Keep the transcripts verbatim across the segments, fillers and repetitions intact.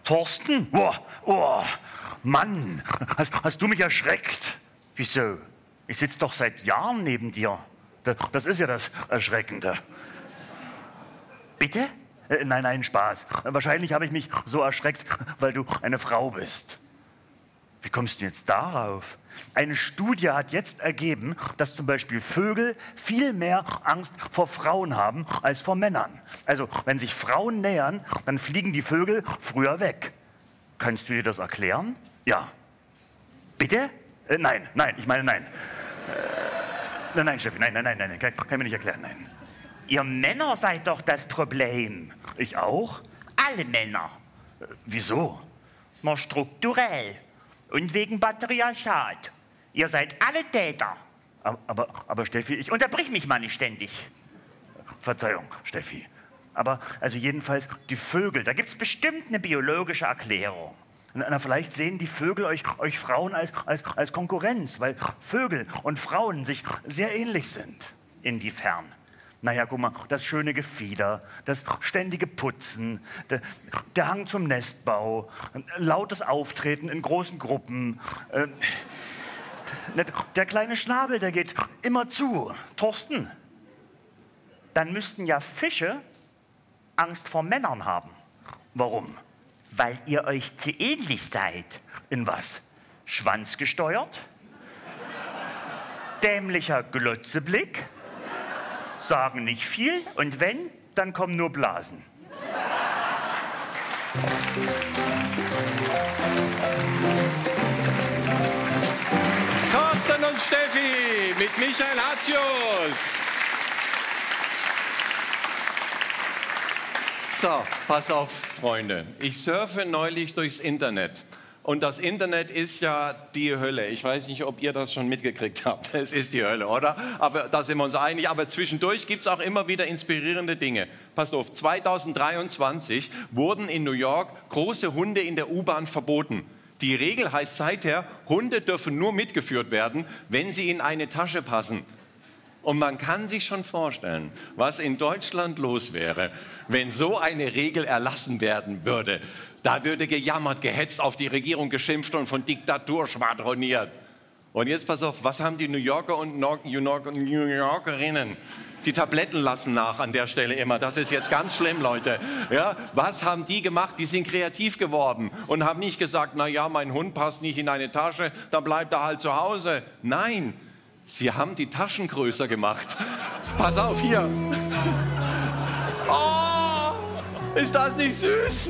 Thorsten? Oh, oh, Mann, hast, hast du mich erschreckt? Wieso? Ich sitze doch seit Jahren neben dir. Das ist ja das Erschreckende. Bitte? Äh, nein, nein, Spaß. Wahrscheinlich habe ich mich so erschreckt, weil du eine Frau bist. Wie kommst du jetzt darauf? Eine Studie hat jetzt ergeben, dass zum Beispiel Vögel viel mehr Angst vor Frauen haben als vor Männern. Also, wenn sich Frauen nähern, dann fliegen die Vögel früher weg. Kannst du dir das erklären? Ja. Bitte? Äh, nein, nein, ich meine nein. Äh, nein, nein, Steffi, nein, nein, nein, nein, kann, kann ich mir nicht erklären, nein. Ihr Männer seid doch das Problem. Ich auch? Alle Männer. Äh, wieso? Na, strukturell. Und wegen Patriarchat. Ihr seid alle Täter. Aber, aber, aber Steffi, ich unterbrich mich mal nicht ständig. Verzeihung, Steffi. Aber also jedenfalls die Vögel, da gibt es bestimmt eine biologische Erklärung. Na, vielleicht sehen die Vögel euch, euch Frauen als, als, als Konkurrenz, weil Vögel und Frauen sich sehr ähnlich sind. Inwiefern? Naja, guck mal, das schöne Gefieder, das ständige Putzen, der, der Hang zum Nestbau, lautes Auftreten in großen Gruppen. Äh, der kleine Schnabel, der geht immer zu. Thorsten, dann müssten ja Fische Angst vor Männern haben. Warum? Weil ihr euch zu ähnlich seid. In was? Schwanzgesteuert? Dämlicher Glotzeblick? Sagen nicht viel und wenn, dann kommen nur Blasen. Thorsten und Steffi mit Michael Hatzius. So, pass auf, Freunde. Ich surfe neulich durchs Internet. Und das Internet ist ja die Hölle. Ich weiß nicht, ob ihr das schon mitgekriegt habt. Es ist die Hölle, oder? Aber da sind wir uns einig. Aber zwischendurch gibt es auch immer wieder inspirierende Dinge. Passt auf, zweitausenddreiundzwanzig wurden in New York große Hunde in der U-Bahn verboten. Die Regel heißt seither, Hunde dürfen nur mitgeführt werden, wenn sie in eine Tasche passen. Und man kann sich schon vorstellen, was in Deutschland los wäre, wenn so eine Regel erlassen werden würde. Da würde gejammert, gehetzt, auf die Regierung geschimpft und von Diktatur schwadroniert. Und jetzt pass auf, was haben die New Yorker und New Yorkerinnen? Die Tabletten lassen nach an der Stelle immer. Das ist jetzt ganz schlimm, Leute. Ja, was haben die gemacht? Die sind kreativ geworden und haben nicht gesagt, na ja, mein Hund passt nicht in eine Tasche, dann bleibt er halt zu Hause. Nein, sie haben die Taschen größer gemacht. Pass auf, hier. Oh, ist das nicht süß?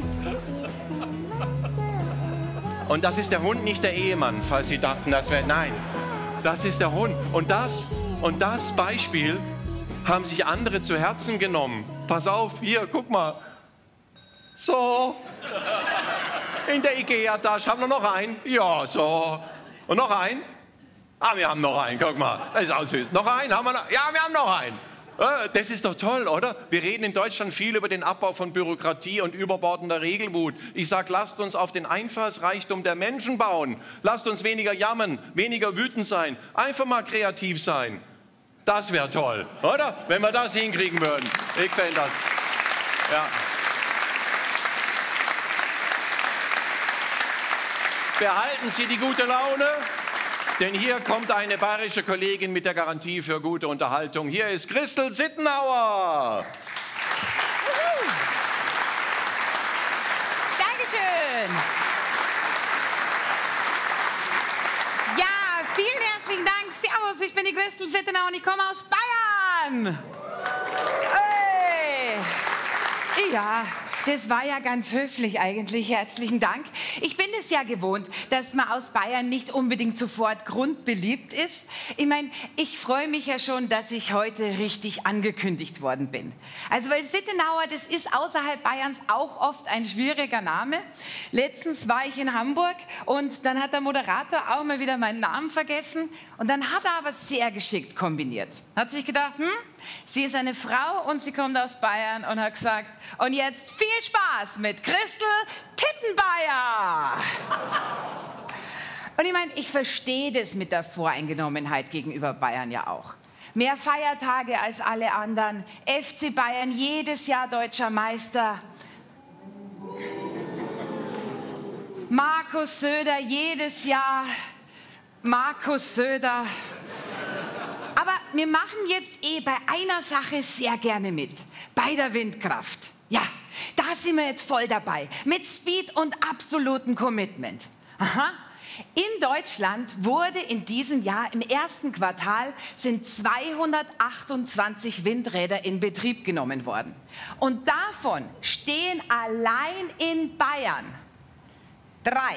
Und das ist der Hund, nicht der Ehemann, falls Sie dachten, das wäre... Nein, das ist der Hund. Und das, und das Beispiel haben sich andere zu Herzen genommen. Pass auf, hier, guck mal. So. In der Ikea-Tasche. Haben wir noch einen? Ja, so. Und noch einen? Ah, wir haben noch einen, guck mal. Das ist auch süß. Noch einen? Haben wir noch? Ja, wir haben noch einen. Das ist doch toll, oder? Wir reden in Deutschland viel über den Abbau von Bürokratie und überbordender Regelwut. Ich sage, lasst uns auf den Einfallsreichtum der Menschen bauen. Lasst uns weniger jammern, weniger wütend sein, einfach mal kreativ sein. Das wäre toll, oder? Wenn wir das hinkriegen würden. Ich fände das. Ja. Behalten Sie die gute Laune. Denn hier kommt eine bayerische Kollegin mit der Garantie für gute Unterhaltung. Hier ist Christel Sittenauer. Dankeschön. Ja, vielen herzlichen Dank. Servus, ich bin die Christel Sittenauer und ich komme aus Bayern. Hey. Ja. Das war ja ganz höflich eigentlich. Herzlichen Dank. Ich bin es ja gewohnt, dass man aus Bayern nicht unbedingt sofort grundbeliebt ist. Ich meine, ich freue mich ja schon, dass ich heute richtig angekündigt worden bin. Also, weil Sittenauer, das ist außerhalb Bayerns auch oft ein schwieriger Name. Letztens war ich in Hamburg und dann hat der Moderator auch mal wieder meinen Namen vergessen. Und dann hat er aber sehr geschickt kombiniert. Hat sich gedacht, hm, sie ist eine Frau und sie kommt aus Bayern und hat gesagt, und jetzt viel Spaß mit Christel Tittenbayer. Und ich meine, ich verstehe das mit der Voreingenommenheit gegenüber Bayern ja auch. Mehr Feiertage als alle anderen, F C Bayern jedes Jahr deutscher Meister. Markus Söder, jedes Jahr Markus Söder. Aber wir machen jetzt eh bei einer Sache sehr gerne mit, bei der Windkraft. Ja, da sind wir jetzt voll dabei, mit Speed und absolutem Commitment. Aha. In Deutschland wurde in diesem Jahr, im ersten Quartal, sind zweihundertachtundzwanzig Windräder in Betrieb genommen worden. Und davon stehen allein in Bayern drei.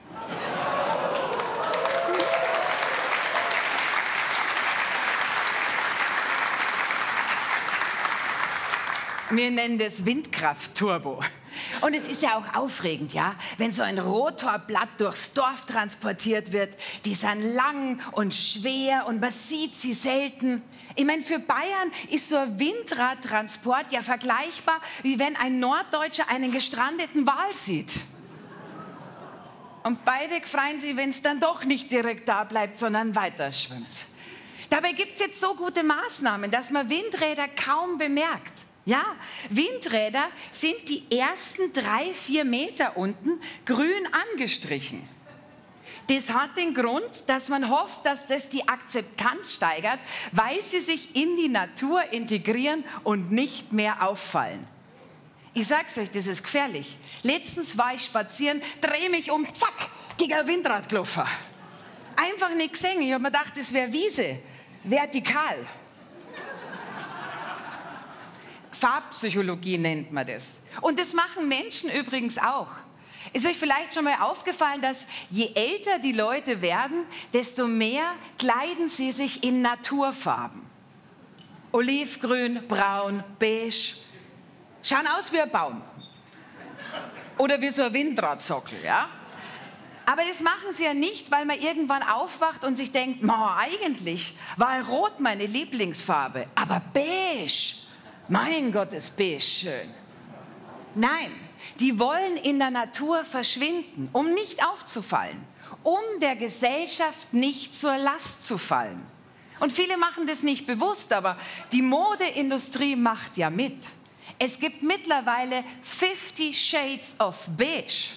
Wir nennen das Windkraft-Turbo. Und es ist ja auch aufregend, ja, wenn so ein Rotorblatt durchs Dorf transportiert wird. Die sind lang und schwer und man sieht sie selten. Ich meine, für Bayern ist so ein Windradtransport ja vergleichbar, wie wenn ein Norddeutscher einen gestrandeten Wal sieht. Und beide freuen sich, wenn es dann doch nicht direkt da bleibt, sondern weiter schwimmt. Dabei gibt es jetzt so gute Maßnahmen, dass man Windräder kaum bemerkt. Ja, Windräder sind die ersten drei, vier Meter unten grün angestrichen. Das hat den Grund, dass man hofft, dass das die Akzeptanz steigert, weil sie sich in die Natur integrieren und nicht mehr auffallen. Ich sag's euch, das ist gefährlich. Letztens war ich spazieren, drehe mich um, zack, gegen ein Windrad gelaufen. Einfach nicht gesehen. Ich habe mir gedacht, das wäre Wiese, vertikal. Farbpsychologie nennt man das. Und das machen Menschen übrigens auch. Ist euch vielleicht schon mal aufgefallen, dass je älter die Leute werden, desto mehr kleiden sie sich in Naturfarben. Olivgrün, braun, beige. Schauen aus wie ein Baum. Oder wie so ein Windradsockel, ja? Aber das machen sie ja nicht, weil man irgendwann aufwacht und sich denkt, eigentlich war Rot meine Lieblingsfarbe, aber beige. Mein Gott, ist beige schön. Nein, die wollen in der Natur verschwinden, um nicht aufzufallen, um der Gesellschaft nicht zur Last zu fallen. Und viele machen das nicht bewusst, aber die Modeindustrie macht ja mit. Es gibt mittlerweile fifty Shades of Beige.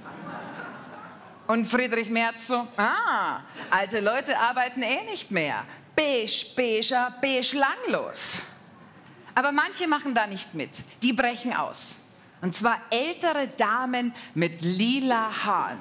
Und Friedrich Merz so, ah, alte Leute arbeiten eh nicht mehr. Beige, beiger, beige langlos. Aber manche machen da nicht mit. Die brechen aus. Und zwar ältere Damen mit lila Haaren.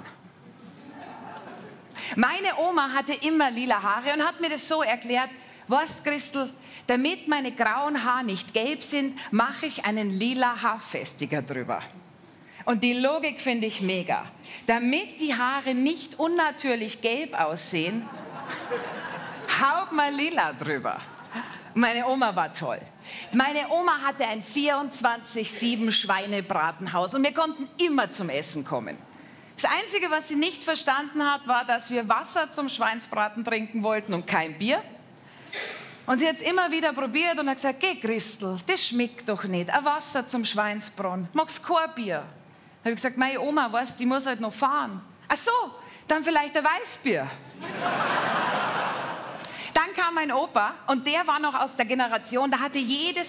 Meine Oma hatte immer lila Haare und hat mir das so erklärt, was, Christel, damit meine grauen Haare nicht gelb sind, mache ich einen lila Haarfestiger drüber. Und die Logik finde ich mega. Damit die Haare nicht unnatürlich gelb aussehen, haut mal lila drüber. Meine Oma war toll. Meine Oma hatte ein vierundzwanzig sieben Schweinebratenhaus und wir konnten immer zum Essen kommen. Das Einzige, was sie nicht verstanden hat, war, dass wir Wasser zum Schweinsbraten trinken wollten und kein Bier. Und sie hat es immer wieder probiert und hat gesagt, geh Christel, das schmeckt doch nicht. Ein Wasser zum Schweinsbraten, magst kein Bier? Da habe ich gesagt, meine Oma, weißt, die muss halt noch fahren. Ach so, dann vielleicht ein Weißbier. Dann kam mein Opa und der war noch aus der Generation, da hatte jedes